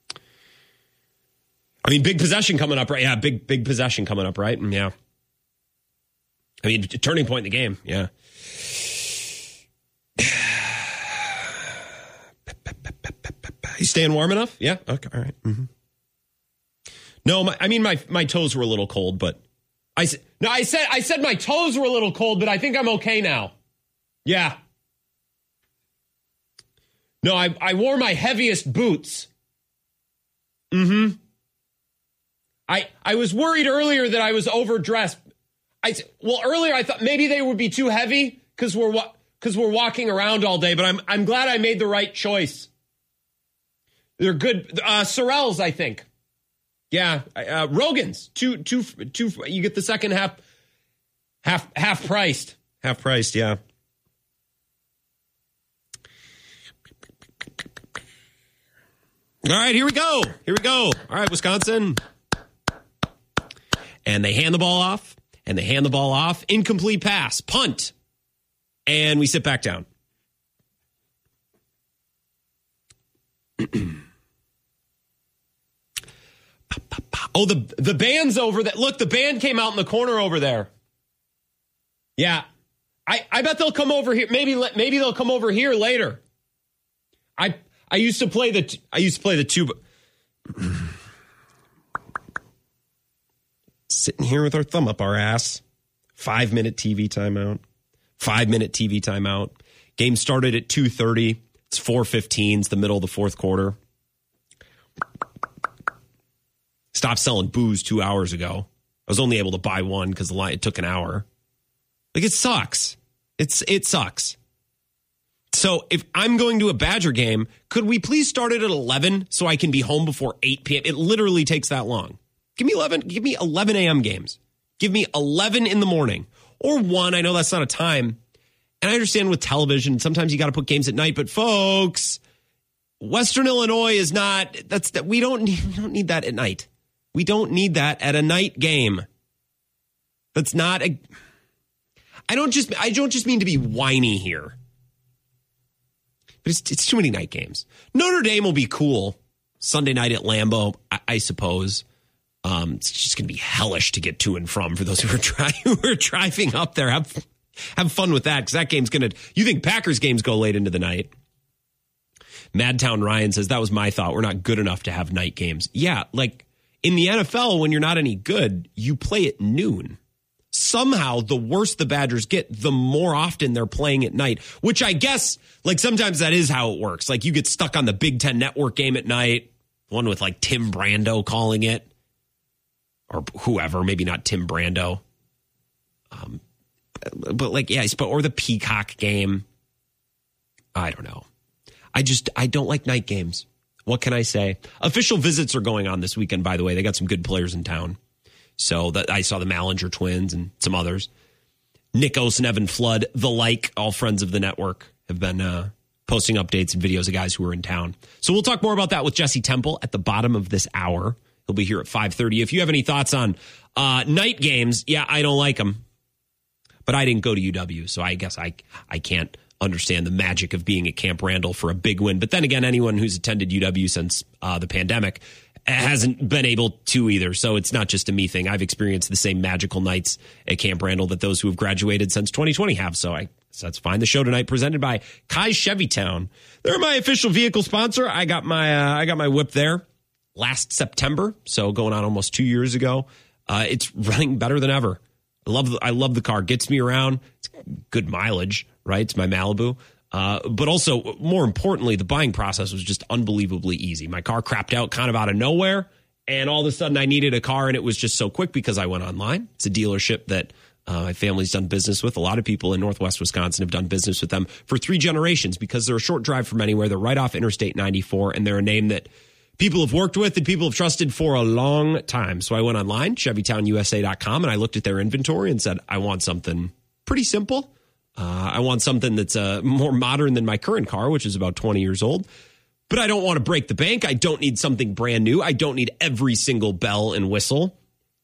I mean, big possession coming up, right? Yeah, big, big possession coming up, right? Yeah. I mean, turning point in the game, yeah. You staying warm enough? Yeah? Okay, all right. Mm-hmm. No, my, I mean, my my toes were a little cold, but I no, I said I said my toes were a little cold, but I think I'm okay now. Yeah. No, I I wore my heaviest boots. Mm-hmm. I I was worried earlier that I was overdressed. I well, earlier I thought maybe they would be too heavy because we're because we're walking around all day. But I'm I'm glad I made the right choice. They're good. Uh, Sorrells, I think. Yeah, uh, Rogan's two two two. You get the second half, half half priced, half priced. Yeah. All right, here we go. Here we go. All right, Wisconsin. And they hand the ball off, and they hand the ball off. Incomplete pass, punt. And we sit back down. Oh, the the band's over that. Look, the band came out in the corner over there. Yeah. I, I bet they'll come over here. Maybe maybe they'll come over here later. I I used to play the I used to play the tuba. Sitting here with our thumb up our ass. Five minute T V timeout. Five minute T V timeout. Game started at two thirty. It's four fifteen. It's the middle of the fourth quarter. Stopped selling booze two hours ago. I was only able to buy one because the line it took an hour. Like, it sucks. It's it sucks. So if I'm going to a Badger game, could we please start it at eleven so I can be home before eight p.m.? It literally takes that long. Give me eleven. Give me eleven a.m. games. Give me eleven in the morning or one. I know that's not a time. And I understand with television, sometimes you got to put games at night. But folks, Western Illinois is not. That's that. We don't need. We don't need that at night. We don't need that at a night game. That's not a. I don't just. I don't just mean to be whiny here. But it's it's too many night games. Notre Dame will be cool Sunday night at Lambeau, I, I suppose. Um, it's just going to be hellish to get to and from for those who are trying who are driving up there. Have have fun with that because that game's going to. You think Packers games go late into the night? Madtown Ryan says that was my thought. We're not good enough to have night games. Yeah, like in the N F L, when you're not any good, you play at noon. Somehow, the worse the Badgers get, the more often they're playing at night, which I guess, like, sometimes that is how it works. Like, you get stuck on the Big Ten Network game at night, one with, like, Tim Brando calling it, or whoever, maybe not Tim Brando. Um, but, but like, yeah, or the Peacock game. I don't know. I just, I don't like night games. What can I say? Official visits are going on this weekend, by the way. They got some good players in town. So that I saw the Mallinger twins and some others. Nick Ose and Evan Flood, the like, all friends of the network, have been uh, posting updates and videos of guys who are in town. So we'll talk more about that with Jesse Temple at the bottom of this hour. He'll be here at five thirty. If you have any thoughts on uh, night games, yeah, I don't like them. But I didn't go to U W, so I guess I I can't understand the magic of being at Camp Randall for a big win. But then again, anyone who's attended U W since uh, the pandemic hasn't been able to either. So it's not just a me thing. I've experienced the same magical nights at Camp Randall that those who have graduated since twenty twenty have. So I so that's fine. The show tonight presented by Kai Chevytown. They're my official vehicle sponsor. I got my uh, I got my whip there last September. So going on almost two years ago. Uh, it's running better than ever. I love the, I love the car. Gets me around. It's good mileage, right? It's my Malibu. Uh, but also, more importantly, the buying process was just unbelievably easy. My car crapped out kind of out of nowhere, and all of a sudden I needed a car, and it was just so quick because I went online. It's a dealership that uh, my family's done business with. A lot of people in Northwest Wisconsin have done business with them for three generations because they're a short drive from anywhere. They're right off Interstate ninety-four, and they're a name that people have worked with and people have trusted for a long time. So I went online, Chevy Town U S A dot com, and I looked at their inventory and said, I want something pretty simple. Uh, I want something that's uh, more modern than my current car, which is about twenty years old. But I don't want to break the bank. I don't need something brand new. I don't need every single bell and whistle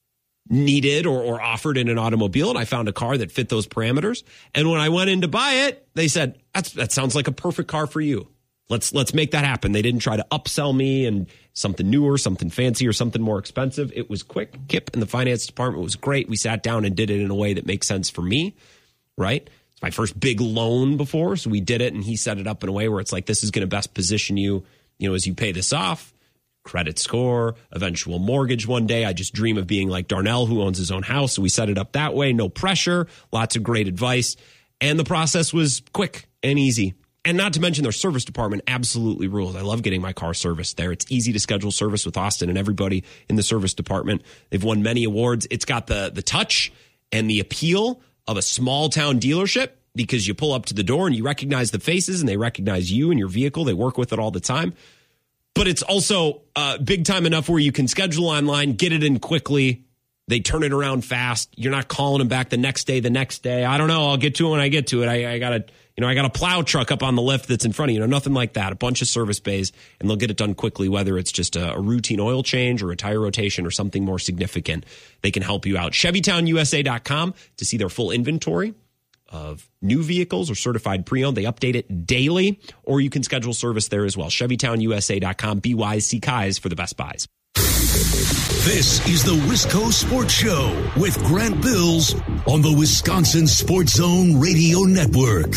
needed or, or offered in an automobile. And I found a car that fit those parameters. And when I went in to buy it, they said, That's, that sounds like a perfect car for you. Let's let's make that happen. They didn't try to upsell me and something newer, something fancy, or something more expensive. It was quick. Kip in the finance department was great. We sat down and did it in a way that makes sense for me, right? My first big loan before, so we did it, and he set it up in a way where it's like, this is going to best position you, you know, as you pay this off, credit score, eventual mortgage one day. I just dream of being like Darnell, who owns his own house, so we set it up that way, no pressure, lots of great advice, and the process was quick and easy. And not to mention their service department absolutely rules. I love getting my car serviced there. It's easy to schedule service with Austin and everybody in the service department. They've won many awards. It's got the the touch and the appeal of a small town dealership, because you pull up to the door and you recognize the faces and they recognize you and your vehicle. They work with it all the time. But it's also uh, big time enough where you can schedule online, get it in quickly. They turn it around fast. You're not calling them back the next day, the next day. I don't know. I'll get to it when I get to it. I, I got a, you know, I got a plow truck up on the lift that's in front of you. You know, nothing like that. A bunch of service bays, and they'll get it done quickly, whether it's just a, a routine oil change or a tire rotation or something more significant. They can help you out. Chevy Town U S A dot com to see their full inventory of new vehicles or certified pre-owned. They update it daily, or you can schedule service there as well. Chevy Town U S A dot com. Be wise, see Kais for the best buys. This is the Wisco Sports Show with Grant Bills on the Wisconsin Sports Zone Radio Network.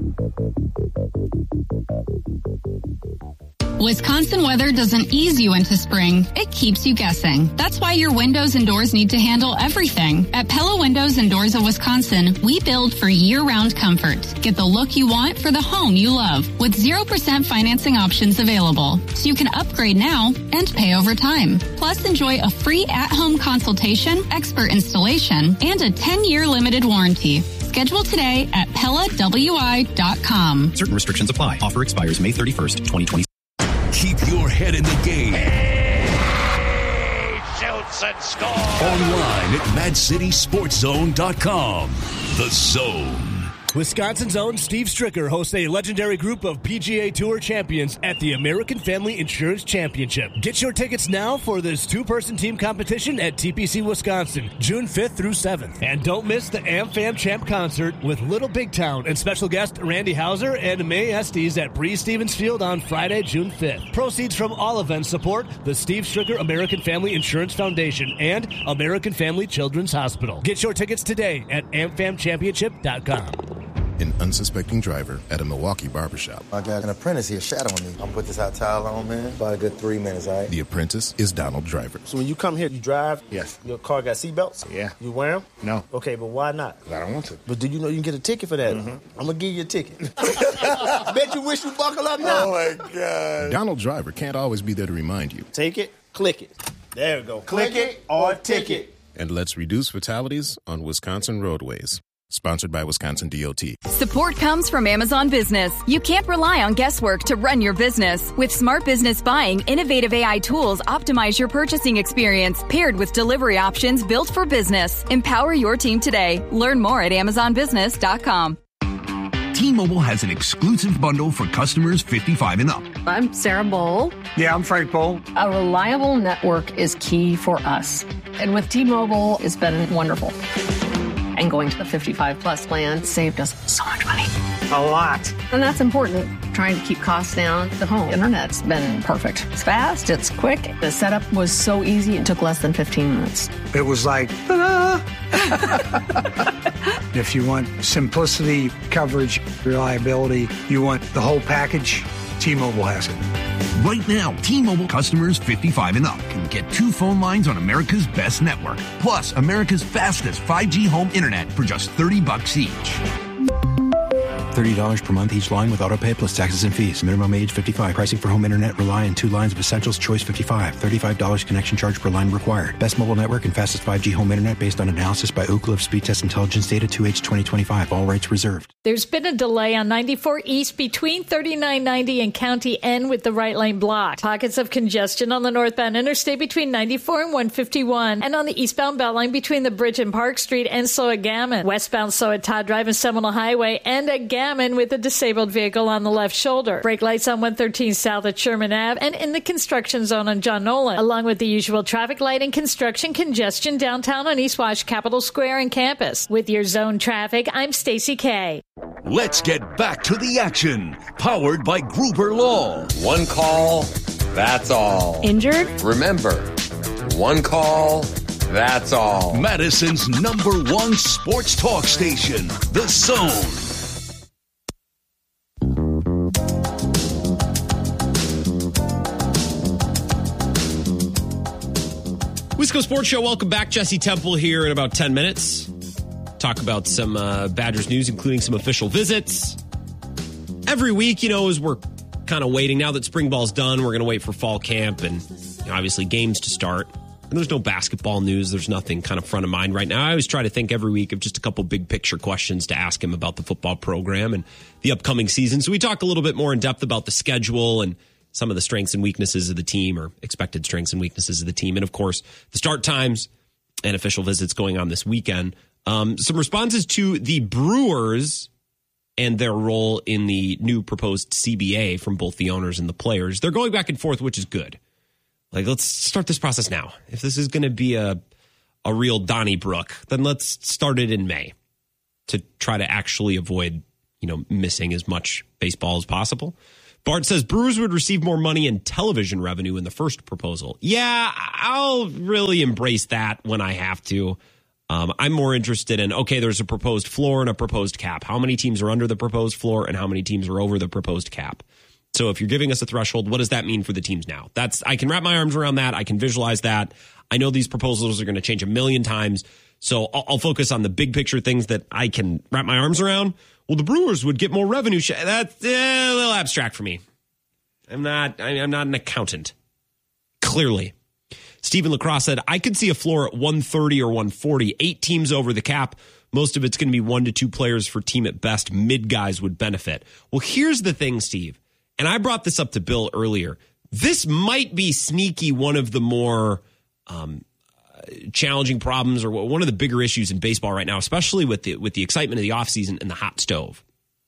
Wisconsin weather doesn't ease you into spring. It keeps you guessing. That's why your windows and doors need to handle everything. At Pella Windows and Doors of Wisconsin, we build for year-round comfort. Get the look you want for the home you love with zero percent financing options available. So you can upgrade now and pay over time. Plus, enjoy a free at-home consultation, expert installation, and a ten-year limited warranty. Schedule today at Pella W I dot com. Certain restrictions apply. Offer expires May thirty-first, twenty twenty. Keep your head in the game. He shoots and scores. Online at Mad City Sports Zone dot com. The Zone. Wisconsin's own Steve Stricker hosts a legendary group of P G A Tour champions at the American Family Insurance Championship. Get your tickets now for this two-person team competition at T P C Wisconsin, June fifth through seventh. And don't miss the AmFam Champ concert with Little Big Town and special guest Randy Hauser and May Estes at Bree Stevens Field on Friday, June fifth. Proceeds from all events support the Steve Stricker American Family Insurance Foundation and American Family Children's Hospital. Get your tickets today at am fam championship dot com. An unsuspecting driver at a Milwaukee barbershop. I got an apprentice here shadowing me. I'm gonna put this hot towel on, man. About a good three minutes, all right? The apprentice is Donald Driver. So when you come here, you drive? Yes. Your car got seatbelts? Yeah. You wear them? No. Okay, but why not? I don't want to. But do you know you can get a ticket for that? Mm-hmm. I'm gonna give you a ticket. Bet you wish you buckle up now. Oh, my God. Donald Driver can't always be there to remind you. Take it, click it. There we go. Click, click it or ticket. And let's reduce fatalities on Wisconsin roadways. Sponsored by Wisconsin D O T. Support comes from Amazon Business. You can't rely on guesswork to run your business. With Smart Business Buying, innovative A I tools optimize your purchasing experience, paired with delivery options built for business. Empower your team today. Learn more at amazon business dot com. T-Mobile has an exclusive bundle for customers fifty-five and up. I'm Sarah Bowl. Yeah, I'm Frank Bowl. A reliable network is key for us. And with T-Mobile, it's been wonderful. And going to the fifty-five plus plan saved us so much money. A lot. And that's important. Trying to keep costs down. The home internet's been perfect. It's fast. It's quick. The setup was so easy. It took less than fifteen minutes. It was like, ta-da! If you want simplicity, coverage, reliability, you want the whole package, T-Mobile has it. Right now, T-Mobile customers fifty-five and up can get two phone lines on America's best network, plus America's fastest five G home internet for just thirty bucks each. thirty dollars per month each line with autopay plus taxes and fees. Minimum age fifty-five. Pricing for home internet rely on two lines of Essentials Choice fifty-five. thirty-five dollars connection charge per line required. Best mobile network and fastest five G home internet based on analysis by Ookla of Speed Test Intelligence Data two H twenty twenty-five. All rights reserved. There's been a delay on ninety-four East between thirty-nine ninety and County N with the right lane blocked. Pockets of congestion on the northbound interstate between ninety-four and one fifty-one, and on the eastbound Beltline between the bridge and Park Street and so at Gammon. Westbound so at Todd Drive and Seminole Highway, and at Gammon with a disabled vehicle on the left shoulder. Brake lights on one thirteen south at Sherman Avenue and in the construction zone on John Nolan, along with the usual traffic light and construction congestion downtown on East Wash, Capitol Square, and campus. With your zone traffic, I'm Stacy Kay. Let's get back to the action. Powered by Gruber Law. One call, that's all. Injured? Remember, one call, that's all. Madison's number one sports talk station, The Zone. Wisco Sports Show, welcome back. Jesse Temple here in about ten minutes. Talk about some uh, Badgers news, including some official visits. Every week, you know, as we're kind of waiting, now that spring ball's done, we're going to wait for fall camp and, you know, obviously games to start. And there's no basketball news. There's nothing kind of front of mind right now. I always try to think every week of just a couple big picture questions to ask him about the football program and the upcoming season. So we talk a little bit more in depth about the schedule and some of the strengths and weaknesses of the team, or expected strengths and weaknesses of the team. And of course, the start times and official visits going on this weekend. Um, some responses to the Brewers and their role in the new proposed C B A from both the owners and the players. They're going back and forth, which is good. Like, let's start this process now. If this is going to be a a real Donnybrook, then let's start it in May to try to actually avoid, you know, missing as much baseball as possible. Bart says Brewers would receive more money in television revenue in the first proposal. Yeah, I'll really embrace that when I have to. Um, I'm more interested in, okay, there's a proposed floor and a proposed cap. How many teams are under the proposed floor and how many teams are over the proposed cap? So if you're giving us a threshold, what does that mean for the teams now? That's I can wrap my arms around that. I can visualize that. I know these proposals are going to change a million times. So I'll, I'll focus on the big picture things that I can wrap my arms around. Well, the Brewers would get more revenue. Sh- That's eh, a little abstract for me. I'm not. I'm not an accountant. Clearly, Stephen Lacrosse said I could see a floor at one thirty or one forty. Eight teams over the cap. Most of it's going to be one to two players for team at best. Mid guys would benefit. Well, here's the thing, Steve. And I brought this up to Bill earlier. This might be sneaky one of the more um, challenging problems, or one of the bigger issues in baseball right now, especially with the with the excitement of the offseason and the hot stove.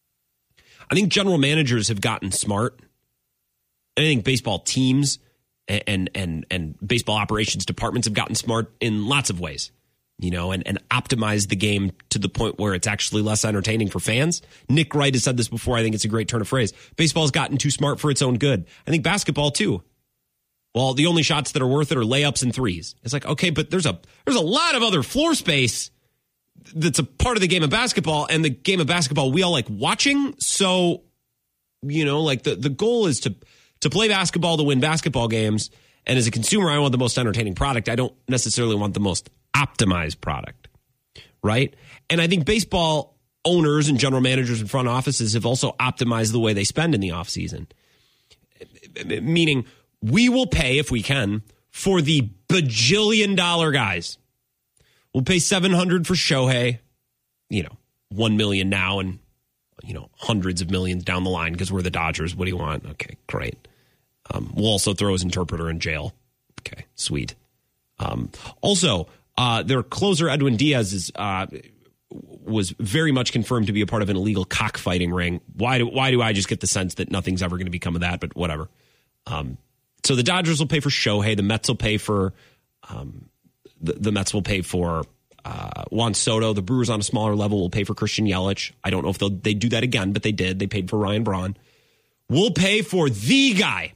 I think general managers have gotten smart. And I think baseball teams and, and and and baseball operations departments have gotten smart in lots of ways. You know, and, and optimize the game to the point where it's actually less entertaining for fans. Nick Wright has said this before. I think it's a great turn of phrase. Baseball's gotten too smart for its own good. I think basketball, too. Well, the only shots that are worth it are layups and threes. It's like, okay, but there's a there's a lot of other floor space that's a part of the game of basketball, and the game of basketball we all like watching. So, you know, like the, the goal is to to play basketball to win basketball games. And as a consumer, I want the most entertaining product. I don't necessarily want the most optimized product, right? And I think baseball owners and general managers and front offices have also optimized the way they spend in the offseason. Meaning, we will pay, if we can, for the bajillion dollar guys. We'll pay seven hundred for Shohei, you know, one million now and, you know, hundreds of millions down the line because we're the Dodgers. What do you want? Okay, great. Um, we'll also throw his interpreter in jail. Okay, sweet. Um, also, uh, their closer, Edwin Diaz, is uh, was very much confirmed to be a part of an illegal cockfighting ring. Why do why do I just get the sense that nothing's ever going to become of that? But whatever. Um, so the Dodgers will pay for Shohei. The Mets will pay for um, the, the Mets will pay for uh, Juan Soto. The Brewers on a smaller level will pay for Christian Yelich. I don't know if they'll they do that again, but they did. They paid for Ryan Braun. We'll pay for the guy,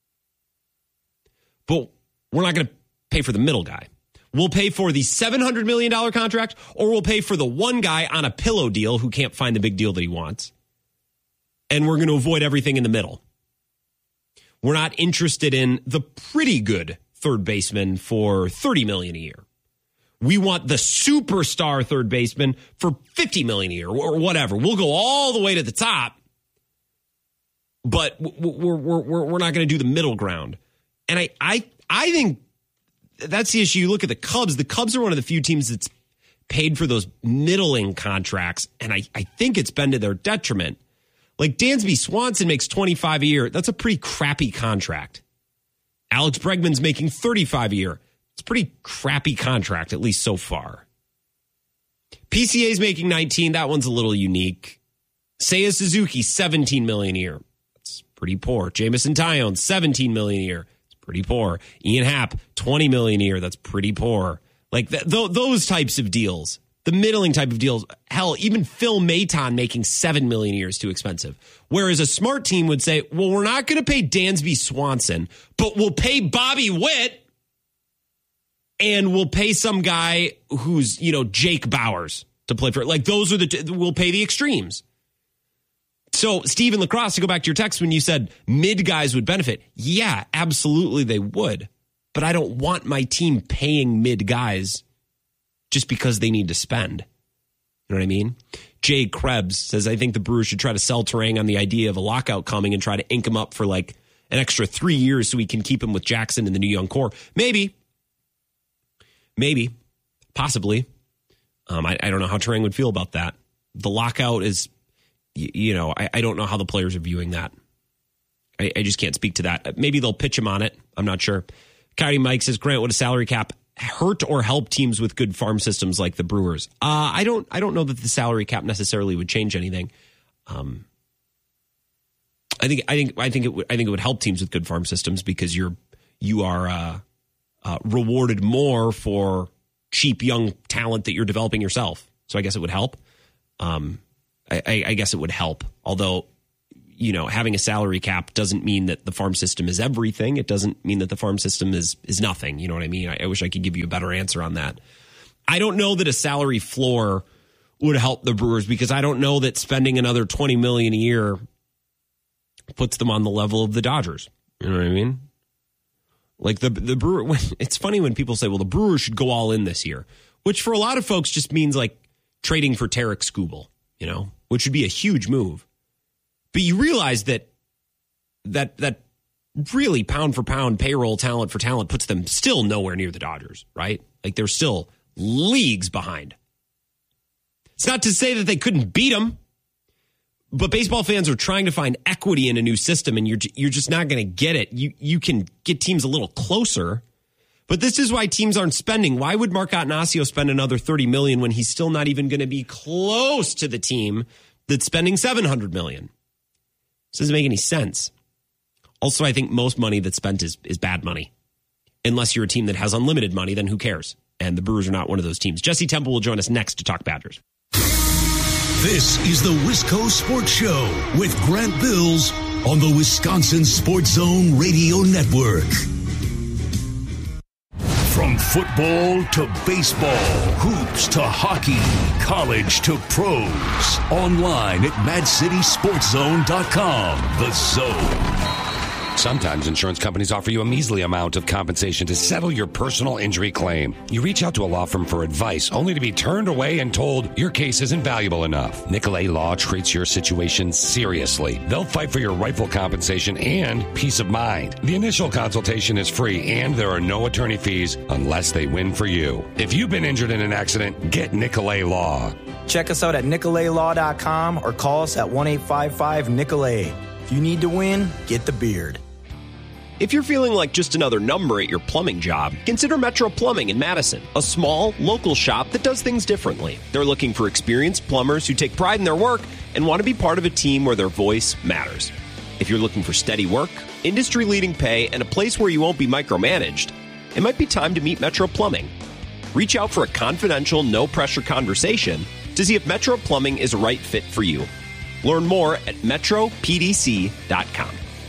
but we're not going to pay for the middle guy. We'll pay for the seven hundred million dollars contract, or we'll pay for the one guy on a pillow deal who can't find the big deal that he wants. And we're going to avoid everything in the middle. We're not interested in the pretty good third baseman for thirty million dollars a year. We want the superstar third baseman for fifty million dollars a year or whatever. We'll go all the way to the top, but we're, we're, we're, we're not going to do the middle ground. And I, I, I think that's the issue. You look at the Cubs. The Cubs are one of the few teams that's paid for those middling contracts, and I, I think it's been to their detriment. Like Dansby Swanson makes twenty-five a year. That's a pretty crappy contract. Alex Bregman's making thirty-five a year. It's a pretty crappy contract, at least so far. P C A's making nineteen. That one's a little unique. Seiya Suzuki, seventeen million a year. That's pretty poor. Jameson Taillon, seventeen million a year. Pretty poor. Ian Happ, twenty million a year. That's pretty poor. Like th- th- those types of deals, the middling type of deals. Hell, even Phil Maton making seven million a year is too expensive. Whereas a smart team would say, well, we're not going to pay Dansby Swanson, but we'll pay Bobby Witt, and we'll pay some guy who's, you know, Jake Bowers to play for it. Like those are the, t- we'll pay the extremes. So, Stephen Lacrosse, to go back to your text when you said mid guys would benefit. Yeah, absolutely they would. But I don't want my team paying mid guys just because they need to spend. You know what I mean? Jay Krebs says, I think the Brewers should try to sell Terang on the idea of a lockout coming and try to ink him up for like an extra three years so we can keep him with Jackson and the new young core. Maybe. Maybe. Possibly. Um, I, I don't know how Terang would feel about that. The lockout is, you, you know, I, I don't know how the players are viewing that. I, I just can't speak to that. Maybe they'll pitch him on it. I'm not sure. Coyote Mike says, Grant, would a salary cap hurt or help teams with good farm systems like the Brewers? Uh, I don't I don't know that the salary cap necessarily would change anything. Um, I think I think I think it would I think it would help teams with good farm systems because you're you are uh, uh, rewarded more for cheap young talent that you're developing yourself. So I guess it would help. Um, I, I, I guess it would help. Although, you know, having a salary cap doesn't mean that the farm system is everything. It doesn't mean that the farm system is is nothing. You know what I mean? I, I wish I could give you a better answer on that. I don't know that a salary floor would help the Brewers because I don't know that spending another twenty million dollars a year puts them on the level of the Dodgers. You know what I mean? Like the the Brewer. When, it's funny when people say, "Well, the Brewers should go all in this year," which for a lot of folks just means like trading for Tarek Skubal, you know, which would be a huge move. But you realize that that that really pound for pound payroll talent for talent puts them still nowhere near the Dodgers, right? Like they're still leagues behind. It's not to say that they couldn't beat them, but baseball fans are trying to find equity in a new system, and you're you're just not going to get it. You you can get teams a little closer, but this is why teams aren't spending. Why would Mark Attanasio spend another thirty million dollars when he's still not even going to be close to the team that's spending seven hundred million dollars? This doesn't make any sense. Also, I think most money that's spent is, is bad money. Unless you're a team that has unlimited money, then who cares? And the Brewers are not one of those teams. Jesse Temple will join us next to talk Badgers. This is the Wisco Sports Show with Grant Bills on the Wisconsin Sports Zone Radio Network. From football to baseball, hoops to hockey, college to pros. Online at mad city sports zone dot com. The Zone. Sometimes insurance companies offer you a measly amount of compensation to settle your personal injury claim. You reach out to a law firm for advice, only to be turned away and told your case isn't valuable enough. Nicolay Law treats your situation seriously. They'll fight for your rightful compensation and peace of mind. The initial consultation is free, and there are no attorney fees unless they win for you. If you've been injured in an accident, get Nicolay Law. Check us out at nicolay law dot com or call us at one eight five five Nicolay. If you need to win, get the beard. If you're feeling like just another number at your plumbing job, consider Metro Plumbing in Madison, a small, local shop that does things differently. They're looking for experienced plumbers who take pride in their work and want to be part of a team where their voice matters. If you're looking for steady work, industry-leading pay, and a place where you won't be micromanaged, it might be time to meet Metro Plumbing. Reach out for a confidential, no-pressure conversation to see if Metro Plumbing is a right fit for you. Learn more at metro p d c dot com.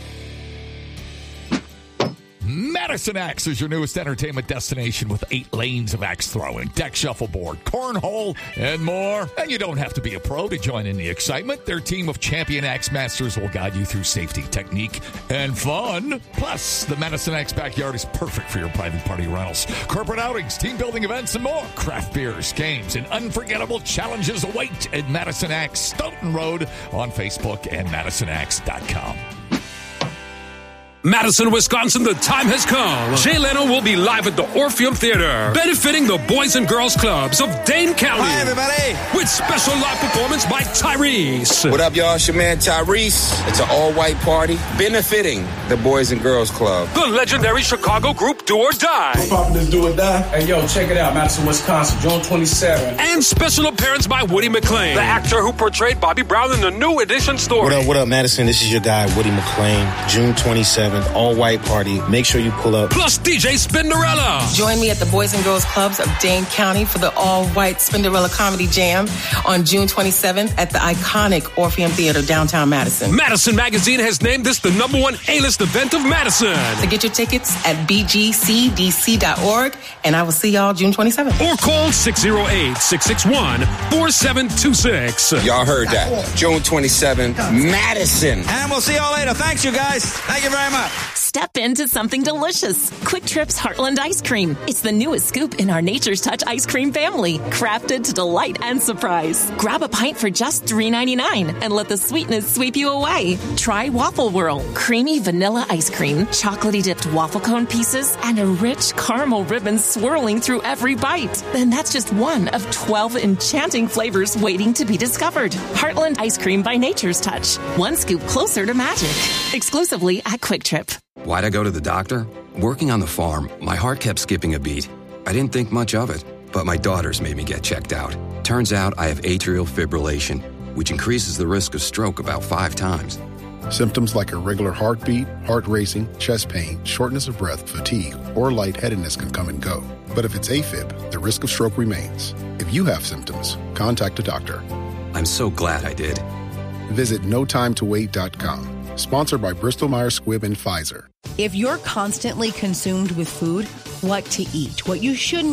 Madison Axe is your newest entertainment destination with eight lanes of axe throwing, deck shuffleboard, cornhole, and more. And you don't have to be a pro to join in the excitement. Their team of champion axe masters will guide you through safety, technique, and fun. Plus, the Madison Axe backyard is perfect for your private party rentals, corporate outings, team building events, and more. Craft beers, games, and unforgettable challenges await at Madison Axe, Stoughton Road on Facebook and madison axe dot com. Madison, Wisconsin, the time has come. Jay Leno will be live at the Orpheum Theater, benefiting the Boys and Girls Clubs of Dane County. Hi, everybody. With special live performance by Tyrese. What up, y'all? It's your man, Tyrese. It's an all-white party benefiting the Boys and Girls Club. The legendary Chicago group Do or Die. What's poppin' this Do or Die? Hey, yo, check it out. Madison, Wisconsin, June twenty-seventh. And special appearance by Woody McClain, the actor who portrayed Bobby Brown in the New Edition story. What up, what up, Madison? This is your guy, Woody McClain. June twenty-seventh. All-white party. Make sure you pull up. Plus D J Spinderella. Join me at the Boys and Girls Clubs of Dane County for the all-white Spinderella Comedy Jam on June twenty-seventh at the iconic Orpheum Theater, downtown Madison. Madison Magazine has named this the number one A-list event of Madison. To get your tickets at b g c d c dot org, and I will see y'all June twenty-seventh. Or call six oh eight, six six one, four seven two six. Y'all heard that. June twenty-seventh, Madison. And we'll see y'all later. Thanks, you guys. Thank you very much. step into something delicious. Quick Trip's Heartland Ice Cream. It's the newest scoop in our Nature's Touch ice cream family, crafted to delight and surprise. Grab a pint for just three ninety-nine and let the sweetness sweep you away. Try Waffle Whirl, creamy vanilla ice cream, chocolatey dipped waffle cone pieces, and a rich caramel ribbon swirling through every bite. And that's just one of twelve enchanting flavors waiting to be discovered. Heartland Ice Cream by Nature's Touch. One scoop closer to magic. Exclusively at Quick Trip. Why'd I go to the doctor? Working on the farm, my heart kept skipping a beat. I didn't think much of it, but my daughters made me get checked out. Turns out I have atrial fibrillation, which increases the risk of stroke about five times. Symptoms like irregular heartbeat, heart racing, chest pain, shortness of breath, fatigue, or lightheadedness can come and go. But if it's AFib, the risk of stroke remains. If you have symptoms, contact a doctor. I'm so glad I did. Visit no time to wait dot com. Sponsored by Bristol Myers Squibb and Pfizer. If you're constantly consumed with food, what to eat, what you shouldn't